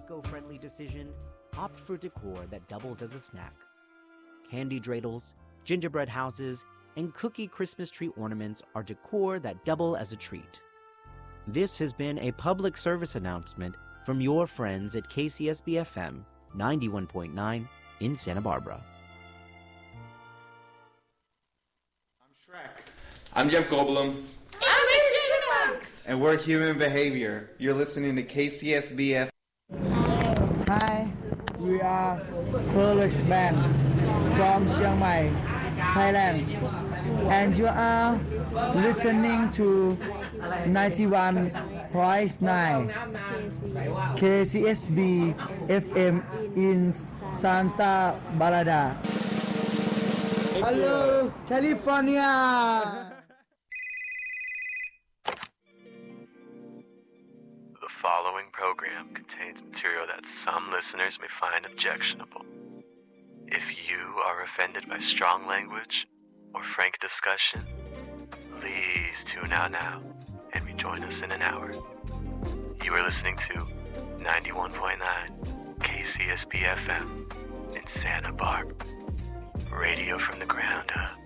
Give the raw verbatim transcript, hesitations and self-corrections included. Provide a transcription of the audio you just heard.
eco-friendly decision, opt for decor that doubles as a snack. Candy dreidels, gingerbread houses, and cookie Christmas tree ornaments are decor that double as a treat. This has been a public service announcement from your friends at K C S B F M ninety-one point nine in Santa Barbara. I'm Shrek. I'm Jeff Goldblum. I'm Mister Chipmunks. And we're Human Behavior. You're listening to K C S B F. Hi, we are Coolest Man from Chiang Mai, Thailand. And you are listening to ninety-one point nine K C S B F M in Santa Barbara. Hello, California! The following program contains material that some listeners may find objectionable. If you are offended by strong language or frank discussion, please tune out now and rejoin us in an hour. You are listening to ninety-one point nine K C S B F M in Santa Barbara. Radio from the ground up.